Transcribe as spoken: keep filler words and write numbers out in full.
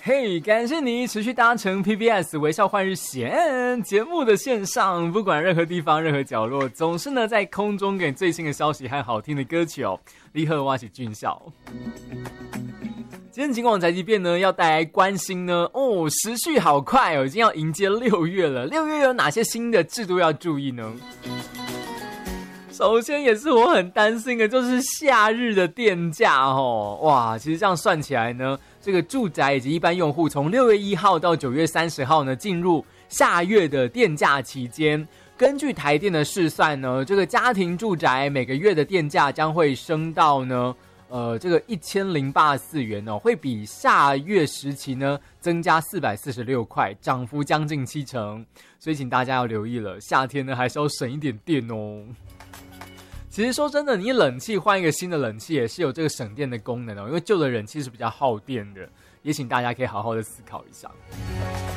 嘿， hey, 感谢你持续搭乘 P B S 微笑换日线节目的线上，不管任何地方任何角落，总是呢在空中给最新的消息和好听的歌曲哦。你好，我是俊孝。今天警广宅急便呢要带来关心呢哦，时序好快哦，已经要迎接六月了。六月有哪些新的制度要注意呢？首先也是我很担心的，就是夏日的电价哦。哇，其实这样算起来呢，这个住宅以及一般用户从六月一号到九月三十号呢，进入夏月的电价期间。根据台电的试算呢，这个家庭住宅每个月的电价将会升到呢，呃，这个一千零八十四元哦，会比下月时期呢增加四百四十六块，涨幅将近七成。所以请大家要留意了，夏天呢还是要省一点电哦。其实说真的，你冷气换一个新的冷气也是有这个省电的功能哦，因为旧的冷气是比较耗电的，也请大家可以好好的思考一下。